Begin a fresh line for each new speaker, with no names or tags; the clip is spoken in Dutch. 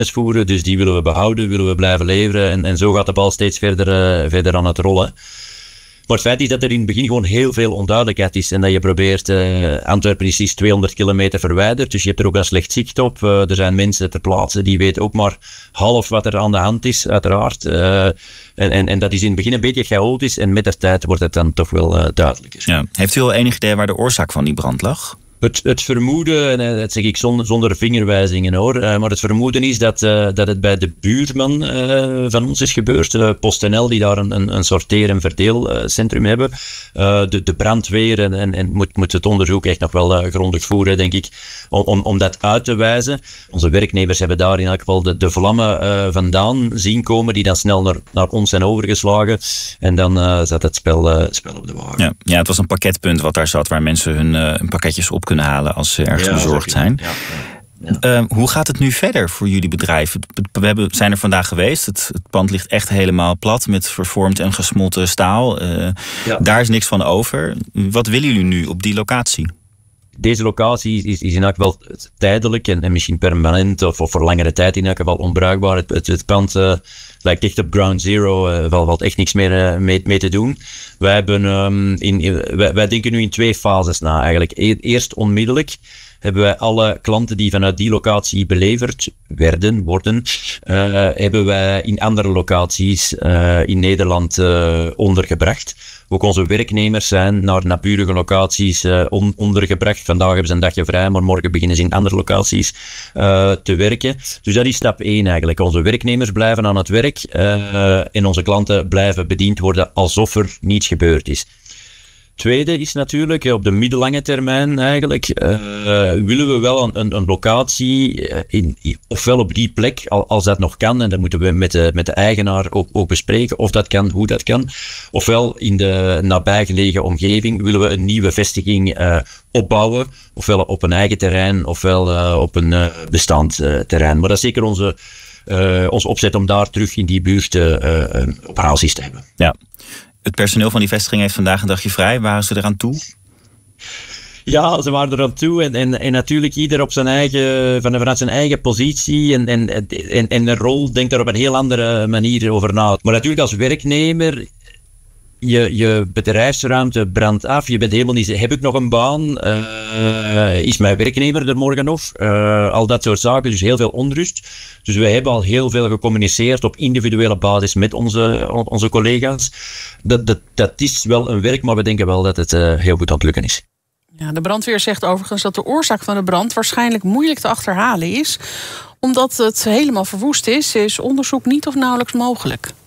voeren, dus die willen we behouden, willen we blijven leveren. En zo gaat de bal steeds verder aan het rollen. Maar het feit is dat er in het begin gewoon heel veel onduidelijkheid is. En dat je probeert, Antwerpen is 200 kilometer verwijderd, dus je hebt er ook wel slecht zicht op. Er zijn mensen ter plaatse die weten ook maar half wat er aan de hand is, uiteraard. En dat is in het begin een beetje chaotisch en met de tijd wordt het dan toch wel duidelijker.
Ja. Heeft u al enig idee waar de oorzaak van die brand lag?
Het vermoeden, en dat zeg ik zonder vingerwijzingen hoor, maar het vermoeden is dat het bij de buurman van ons is gebeurd. PostNL, die daar een sorteer- en verdeelcentrum hebben. De brandweer en moet het onderzoek echt nog wel grondig voeren, denk ik, om dat uit te wijzen. Onze werknemers hebben daar in elk geval de vlammen vandaan zien komen, die dan snel naar ons zijn overgeslagen. En dan zat het spel op de wagen.
Ja, het was een pakketpunt wat daar zat, waar mensen hun pakketjes op kunnen halen als ze ergens bezorgd zijn. Ja. Hoe gaat het nu verder voor jullie bedrijf? We zijn er vandaag geweest. Het pand ligt echt helemaal plat met vervormd en gesmolten staal. Daar is niks van over. Wat willen jullie nu op die locatie?
Deze locatie is in elk geval tijdelijk en misschien permanent of voor langere tijd in elk geval onbruikbaar. Het pand lijkt echt op ground zero, valt echt niks meer mee te doen. Wij denken nu in 2 fases na eigenlijk. Eerst onmiddellijk hebben wij alle klanten die vanuit die locatie beleverd worden, hebben wij in andere locaties in Nederland ondergebracht. Ook onze werknemers zijn naar naburige locaties ondergebracht. Vandaag hebben ze een dagje vrij, maar morgen beginnen ze in andere locaties te werken. Dus dat is stap 1 eigenlijk. Onze werknemers blijven aan het werk en onze klanten blijven bediend worden alsof er niets gebeurd is. Tweede is natuurlijk, op de middellange termijn eigenlijk, willen we wel een locatie, ofwel op die plek, als dat nog kan, en dat moeten we met de eigenaar ook bespreken, of dat kan, hoe dat kan, ofwel in de nabijgelegen omgeving willen we een nieuwe vestiging opbouwen, ofwel op een eigen terrein, ofwel op een bestaand terrein. Maar dat is zeker onze opzet om daar terug in die buurt operaties te hebben.
Ja. Het personeel van die vestiging heeft vandaag een dagje vrij. Waren ze eraan toe?
Ja, ze waren er aan toe en natuurlijk ieder op zijn eigen, vanuit zijn eigen positie en de rol denkt daar op een heel andere manier over na. Maar natuurlijk als werknemer, je bedrijfsruimte brandt af, je bent helemaal niet, heb ik nog een baan, is mijn werknemer er morgen nog, al dat soort zaken, dus heel veel onrust. Dus wij hebben al heel veel gecommuniceerd op individuele basis met onze collega's. Dat is wel een werk, maar we denken wel dat het heel goed aan het lukken is.
Ja, de brandweer zegt overigens dat de oorzaak van de brand waarschijnlijk moeilijk te achterhalen is. Omdat het helemaal verwoest is onderzoek niet of nauwelijks mogelijk.